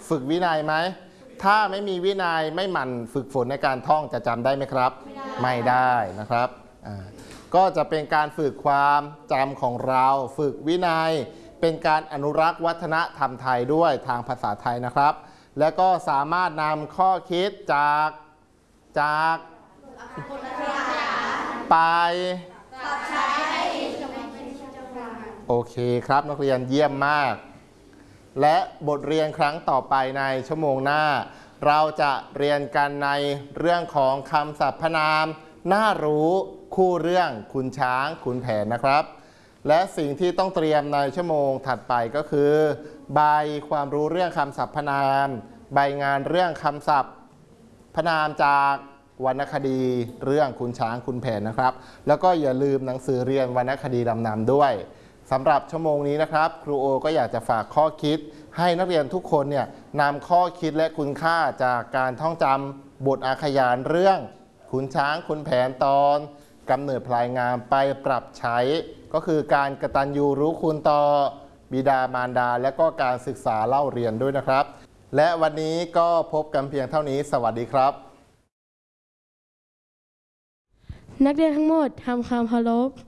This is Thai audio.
ฝึกวินัยไหมถ้าไม่มีวินัยไม่หมั่นฝึกฝนในการท่องจะจำได้ไหมครับไม่ได้นะครับก็จะเป็นการฝึกความจำของเราฝึกวินัยเป็นการอนุรักษ์วัฒนธรรมไทยด้วยทางภาษาไทยนะครับและก็สามารถนำข้อคิดจากไปโอเคครับนักเรียนเยี่ยมมากและบทเรียนครั้งต่อไปในชั่วโมงหน้าเราจะเรียนกันในเรื่องของคำสรรพนามน่ารู้คู่เรื่องขุนช้างขุนแผนนะครับและสิ่งที่ต้องเตรียมในชั่วโมงถัดไปก็คือใบความรู้เรื่องคำสรรพนามใบงานเรื่องคำศัพท์พนามจากวรรณคดีเรื่องขุนช้างขุนแผนนะครับแล้วก็อย่าลืมหนังสือเรียนวรรณคดีลำนำด้วยสำหรับชั่วโมงนี้นะครับครูโอก็อยากจะฝากข้อคิดให้นักเรียนทุกคนเนี่ยนำข้อคิดและคุณค่าจากการท่องจำบทอาขยานเรื่องขุนช้างขุนแผนตอนกำเนิดพลายงามไปปรับใช้ก็คือการกตัญญูรู้คุณต่อบิดามารดาและก็การศึกษาเล่าเรียนด้วยนะครับและวันนี้ก็พบกันเพียงเท่านี้สวัสดีครับนักเรียนทั้งหมดทำความเคารพ